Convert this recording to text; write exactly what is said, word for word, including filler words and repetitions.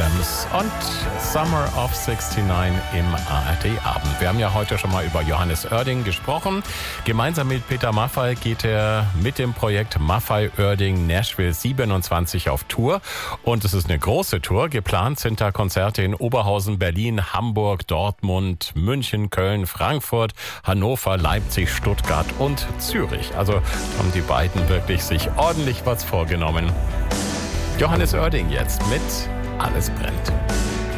Williams und Summer of neunundsechzig im A R D-Abend. Wir haben ja heute schon mal über Johannes Oerding gesprochen. Gemeinsam mit Peter Maffay geht er mit dem Projekt Maffay Oerding Nashville siebenundzwanzig auf Tour. Und es ist eine große Tour. Geplant sind da Konzerte in Oberhausen, Berlin, Hamburg, Dortmund, München, Köln, Frankfurt, Hannover, Leipzig, Stuttgart und Zürich. Also haben die beiden wirklich sich ordentlich was vorgenommen. Johannes Oerding jetzt mit Alles brennt.